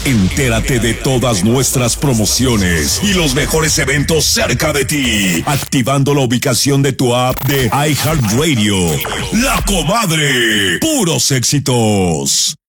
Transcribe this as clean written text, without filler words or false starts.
Entérate de todas nuestras promociones y los mejores eventos cerca de ti, activando la ubicación de tu app de iHeartRadio. La Comadre, puros éxitos.